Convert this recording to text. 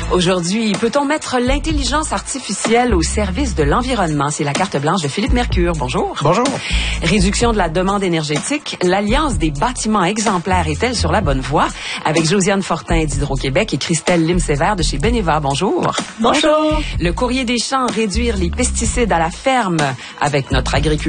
Aujourd'hui, peut-on mettre l'intelligence artificielle au service de l'environnement? C'est la carte blanche de Philippe Mercure. Bonjour. Bonjour. Réduction de la demande énergétique. L'Alliance des bâtiments exemplaires est-elle sur la bonne voie? Avec Josiane Fortin d'Hydro-Québec et Christelle Lim-Sévère de chez Beneva. Bonjour. Bonjour. Le Courrier des champs, réduire les pesticides à la ferme avec notre agriculture.